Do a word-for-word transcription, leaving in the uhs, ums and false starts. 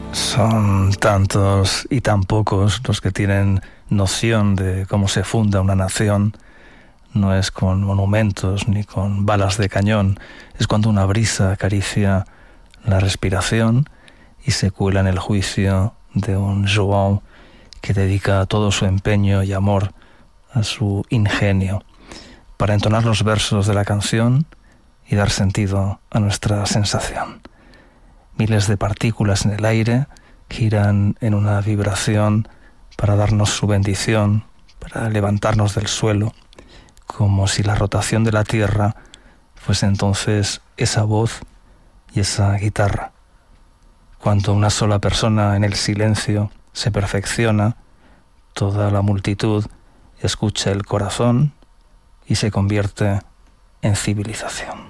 Son tantos y tan pocos los que tienen noción de cómo se funda una nación. No es con monumentos ni con balas de cañón, es cuando una brisa acaricia la respiración y se cuela en el juicio de un João que dedica todo su empeño y amor a su ingenio para entonar los versos de la canción y dar sentido a nuestra sensación. Miles de partículas en el aire giran en una vibración para darnos su bendición, para levantarnos del suelo, como si la rotación de la tierra fuese entonces esa voz y esa guitarra. Cuando una sola persona en el silencio se perfecciona, toda la multitud escucha el corazón y se convierte en civilización.